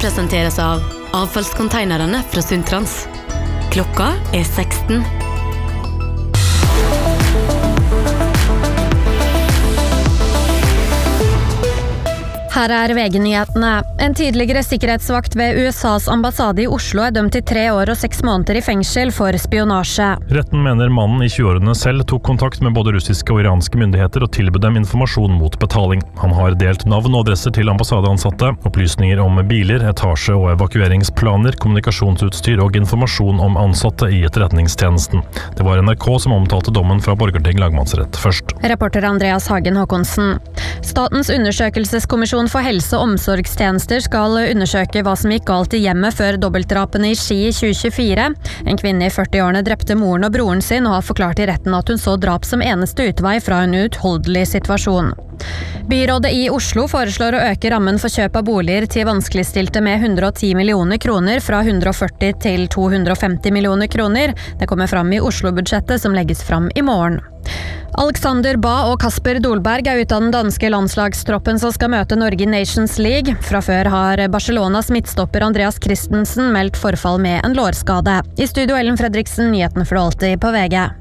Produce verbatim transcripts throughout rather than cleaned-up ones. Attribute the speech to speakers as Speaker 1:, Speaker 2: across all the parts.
Speaker 1: presenteres av avfallskonteinerne fra Sundtrans. Klokka er seksten.
Speaker 2: Her er V G-nyhetene. En tidligere sikkerhetsvakt ved U S A's ambassade i Oslo er dømt til tre år og seks måneder i fengsel for spionasje.
Speaker 3: Retten mener mannen i tjueårene selv tok kontakt med både russiske og iranske myndigheter og tilbød dem informasjon mot betaling. Han har delt navn og adresser til ambassadeansatte, opplysninger om biler, etasje- og evakueringsplaner, kommunikasjonsutstyr og informasjon om ansatte i etterretningstjenesten. Det var N R K som omtalte dommen fra Borgarting lagmannsrett først.
Speaker 2: Reporter Andreas Hagen Håkonsen. Statens undersøkelseskommisjon for helse- og omsorgstjenester skal undersøke hva som gikk galt i hjemmet før dobbeltdrapene i Ski i tjue tjuefire. En kvinne i førti-årene drepte moren og broren sin og har forklart i retten at hun så drap som eneste utvei fra en uutholdelig situasjon. Byrådet i Oslo foreslår å øke rammen for kjøp av boliger til vanskeligstilte med hundre og ti millioner kroner fra hundre og førti til to hundre og femti millioner kroner. Det kommer fram i Oslo-budsjettet som legges fram i morgen. Alexander Ba og Kasper Dolberg er ute av den danske landslagstroppen som skal møte Norge i Nations League. Fra før har Barcelonas midtstopper Andreas Christensen meldt forfall med en lårskade. I studio Ellen Fredriksen, nyheten for alltid på V G.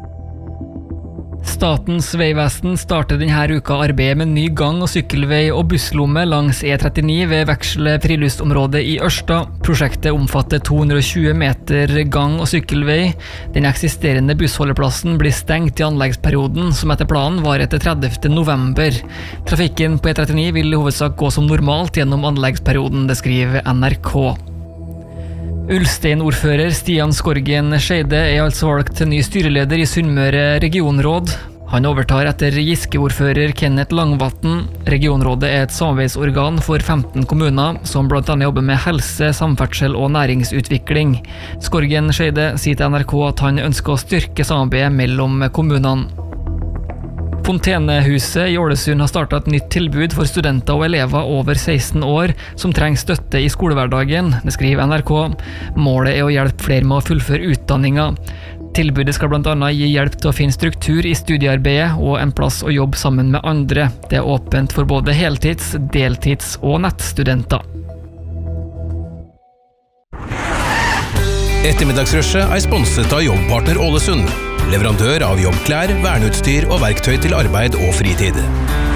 Speaker 4: Statens vegvesen starter denne uka arbeidet med ny gang- og sykkelvei og busslomme langs E trettini ved Veksle friluftsområdet i Ørsta. Prosjektet omfatter to hundre og tjue meter gang- og sykkelvei. Den eksisterende bussholdeplassen blir stengt i anleggsperioden, som etter planen var etter tredivte november. Trafikken på E trettini vil i hovedsak gå som normalt gjennom anleggsperioden, det skriver N R K. Ulstein-ordfører Stian Skorgen Skeide er altså valgt til ny styreleder i Sunnmøre regionråd. Han overtar etter Giske-ordfører Kenneth Langvatn. Regionrådet er et samarbeidsorgan for femten kommuner, som blant annet jobber med helse, samferdsel og næringsutvikling. Skorgen Skeide sier til N R K at han ønsker å styrke samarbeidet mellom kommunene. Fontenehuset i Ålesund har startet et nytt tilbud for studenter og elever over seksten år som trenger støtte i skolehverdagen, det skriver N R K. Målet er å hjelpe flere med å fullføre utdanninga. Tilbudet skal blant annet gi hjelp til å finne struktur i studiearbeidet og en plass å jobbe sammen med andre. Det er åpent for både heltids-, deltids- og nettstudenter.
Speaker 5: Ettermiddagsrushet er sponset av Jobbpartner Ålesund, leverandør av jobbklær, verneutstyr og verktøy til arbeid og fritid.